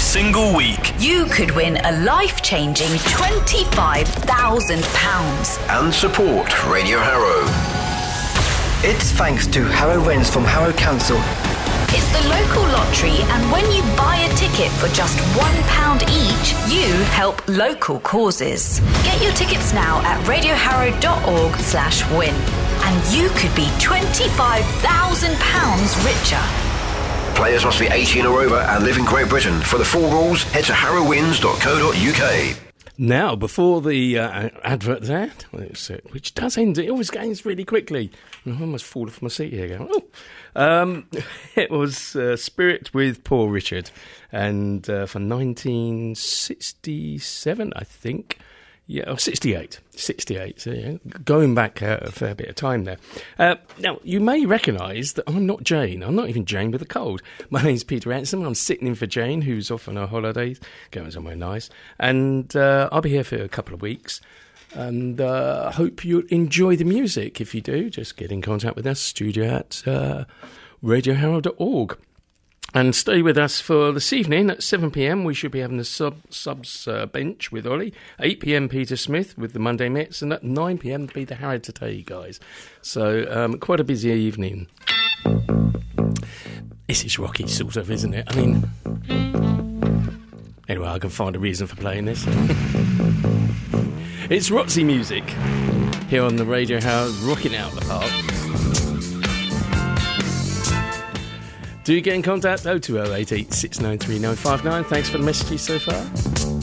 single week. You could win a life-changing £25,000. And support Radio Harrow. It's thanks to Harrow Wins from Harrow Council. It's the local lottery, and when you buy a ticket for just £1 each, you help local causes. Get your tickets now at radioharrow.org/win, and you could be £25,000 richer. Players must be 18 or over and live in Great Britain. For the full rules, head to harrowwins.co.uk. Now, before the advert there, which does end, it always ends really quickly. I almost fall off my seat here going, it was Spirit with Poor Richard, and for 1967, I think. Yeah, or 68, so yeah, going back a fair bit of time there. Now, you may recognise that I'm not Jane. I'm not even Jane with a cold. My name's Peter Anson. I'm sitting in for Jane, who's off on her holidays, going somewhere nice. And I'll be here for a couple of weeks. And I hope you enjoy the music. If you do, just get in contact with us, studio at radioharrow.org. And stay with us for this evening at 7 p.m. We should be having the subs bench with Ollie. 8 p.m. Peter Smith with the Monday Mix, and at 9 p.m. be the Harrow Today guys. So quite a busy evening. This is rocky, sort of, isn't it? I mean, anyway, I can find a reason for playing this. It's Roxy music here on the Radio Harrow, rocking out the park. Do get in contact, 02088 693 959. Thanks for the messages so far.